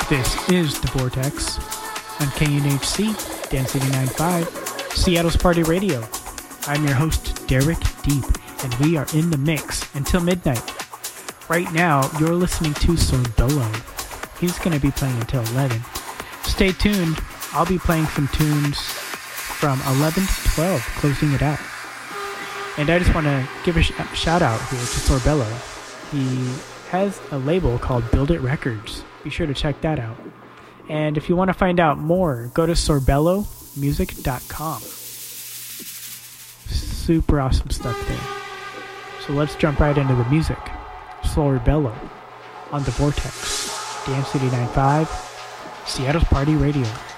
This is The Vortex on KNHC, Density 95, Seattle's Party Radio. I'm your host, Derek Deep, and we are in the mix until midnight. Right now, you're listening to Sorbello. He's going to be playing until 11. Stay tuned. I'll be playing some tunes from 11 to 12, closing it out. And I just want to give a shout out here to Sorbello. He has a label called Build It Records. Be sure to check that out. And if you want to find out more, go to sorbellomusic.com. Super awesome stuff there. So let's jump right into the music. Sorbello on The Vortex, Dance City 95, Seattle's Party Radio.